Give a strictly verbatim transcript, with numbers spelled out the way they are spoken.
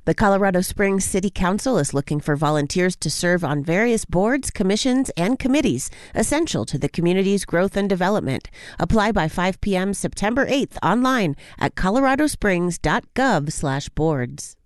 The Colorado Springs City Council is looking for volunteers to serve on various boards, commissions, and committees essential to the community's growth and development. Apply by five p.m. September eighth online at coloradosprings dot gov slash boards.